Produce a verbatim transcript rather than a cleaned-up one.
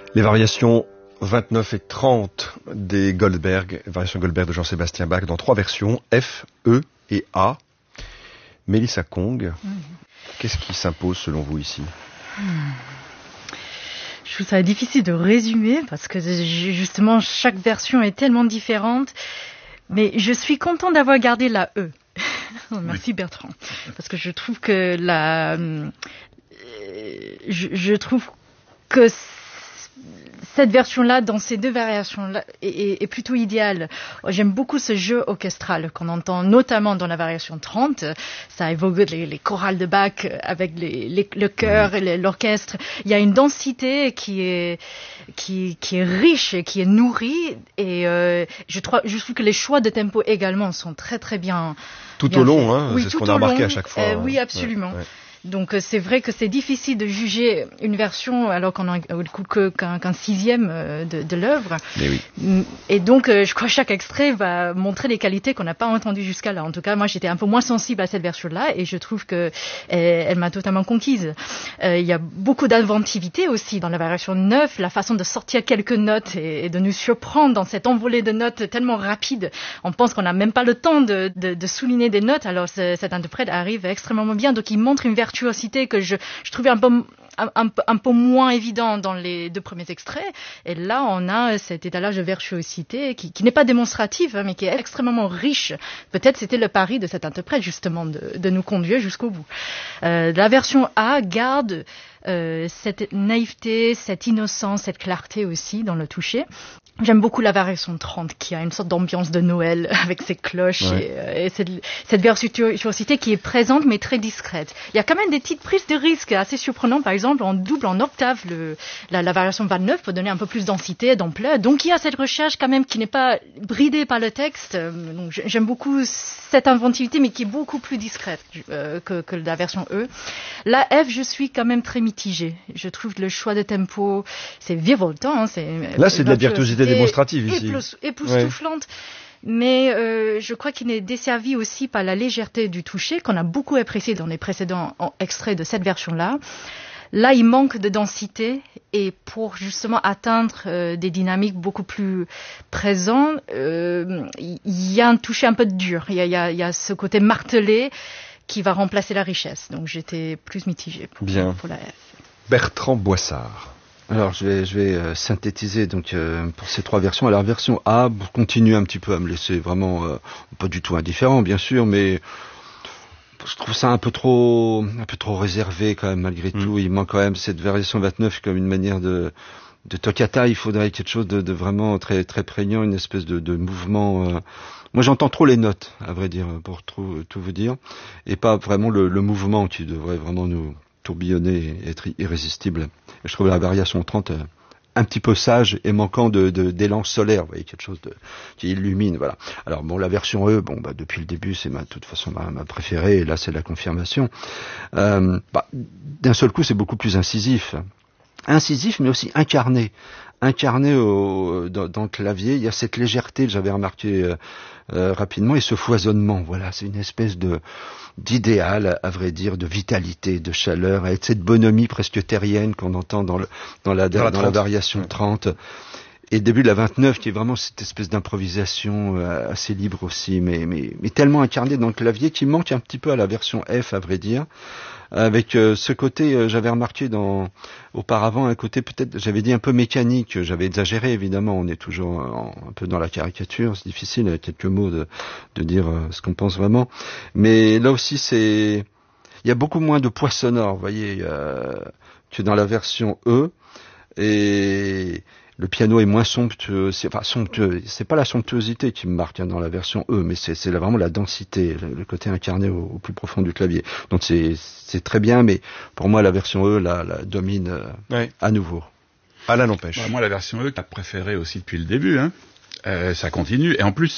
Les variations vingt-neuf et trente des Goldberg, variations Goldberg de Jean-Sébastien Bach dans trois versions, F, E et A. Mélissa Kong, mmh. qu'est-ce qui s'impose selon vous ici ? mmh. Je trouve ça difficile de résumer parce que justement chaque version est tellement différente. Mais je suis contente d'avoir gardé la E. Merci oui. Bertrand. Parce que je trouve que la, euh, je, je trouve que cette version-là, dans ces deux variations-là, est, est, est plutôt idéale. J'aime beaucoup ce jeu orchestral qu'on entend notamment dans la variation trente. Ça évoque les, les chorales de Bach avec les, les, le chœur et l'orchestre. Il y a une densité qui est, qui, qui est riche et qui est nourrie. Et euh, je, trouve, je trouve que les choix de tempo également sont très très bien. Tout bien au long, hein, oui, c'est ce qu'on a remarqué long. à chaque fois. Euh, oui, absolument. Ouais, ouais. Donc c'est vrai que c'est difficile de juger une version alors qu'on a que, qu'un, qu'un sixième de, de l'œuvre. Mais oui. Et donc je crois que chaque extrait va montrer les qualités qu'on n'a pas entendues jusqu'à là. En tout cas, moi j'étais un peu moins sensible à cette version-là et je trouve que elle, elle m'a totalement conquise. Euh, il y a beaucoup d'inventivité aussi dans la variation neuf, la façon de sortir quelques notes et, et de nous surprendre dans cette envolée de notes tellement rapide. On pense qu'on n'a même pas le temps de, de, de souligner des notes. Alors cet interprète arrive extrêmement bien, donc il montre une version virtuosité que je, je trouvais un peu, un, un, un peu moins évident dans les deux premiers extraits. Et là, on a cet étalage de virtuosité qui, qui n'est pas démonstratif, hein, mais qui est extrêmement riche. Peut-être c'était le pari de cet interprète, justement, de, de nous conduire jusqu'au bout. Euh, la version A garde euh, cette naïveté, cette innocence, cette clarté aussi dans le toucher. J'aime beaucoup la variation trente qui a une sorte d'ambiance de Noël avec ses cloches ouais. et, euh, et cette, cette virtuosité qui est présente mais très discrète. Il y a quand même des petites prises de risque assez surprenantes. Par exemple, on double en octave le, la, la variation vingt-neuf pour donner un peu plus de densité, d'ampleur. Donc il y a cette recherche quand même qui n'est pas bridée par le texte. Donc j'aime beaucoup cette inventivité mais qui est beaucoup plus discrète euh, que, que la version E. La F, je suis quand même très mitigée. Je trouve que le choix de tempo, c'est virevoltant. Hein, c'est, Là, c'est de la virtuosité démonstrative ici. Époustouflante. Ouais. Mais euh, je crois qu'il est desservi aussi par la légèreté du toucher qu'on a beaucoup apprécié dans les précédents extraits de cette version-là. Là, il manque de densité et pour justement atteindre euh, des dynamiques beaucoup plus présentes, euh, il y a un toucher un peu dur. Il y a, il y a, il y a ce côté martelé qui va remplacer la richesse. Donc j'étais plus mitigée pour, Bien. pour la F. Bertrand Boissard. Alors je vais je vais euh, synthétiser donc euh, pour ces trois versions. Alors version A continue un petit peu à me laisser vraiment euh, pas du tout indifférent bien sûr, mais je trouve ça un peu trop un peu trop réservé quand même malgré mmh. tout. Il manque quand même cette version vingt-neuf comme une manière de de toccata. Il faudrait quelque chose de, de vraiment très très prégnant, une espèce de, de mouvement. Euh... Moi j'entends trop les notes à vrai dire pour tout, tout vous dire et pas vraiment le, le mouvement qui devrait vraiment nous tourbillonner et être irrésistible. Et je trouve la variation trente euh, un petit peu sage et manquant de, de, d'élan solaire, vous voyez, quelque chose de, qui illumine, voilà. Alors bon, la version E, bon, bah, depuis le début, c'est ma, de toute façon ma, ma préférée, et là c'est la confirmation. Euh, bah, d'un seul coup, c'est beaucoup plus incisif. Incisif, mais aussi incarné. Incarné au, dans, dans le clavier, il y a cette légèreté, j'avais remarqué euh, euh, rapidement, et ce foisonnement, voilà, c'est une espèce de d'idéal, à vrai dire, de vitalité, de chaleur, avec cette bonhomie presque terrienne qu'on entend dans, le, dans, la, dans, la, dans la variation trente. Et le début de la vingt-neuf, qui est vraiment cette espèce d'improvisation euh, assez libre aussi, mais, mais, mais tellement incarnée dans le clavier, qui manque un petit peu à la version F, à vrai dire. Avec euh, ce côté, euh, j'avais remarqué dans auparavant un côté peut-être, j'avais dit un peu mécanique, j'avais exagéré évidemment, on est toujours en, un peu dans la caricature, c'est difficile avec quelques mots de, de dire euh, ce qu'on pense vraiment, mais là aussi c'est, il y a beaucoup moins de poids sonore, vous voyez, euh, que dans la version E, et le piano est moins somptueux, c'est, enfin somptueux, c'est pas la somptuosité qui me marque hein, dans la version E, mais c'est, c'est vraiment la densité, le, le côté incarné au, au plus profond du clavier. Donc c'est, c'est très bien, mais pour moi la version E la, la domine euh, ouais. à nouveau. Alain n'empêche. Ouais, moi la version E, t'as préféré aussi depuis le début, hein. Euh, ça continue, et en plus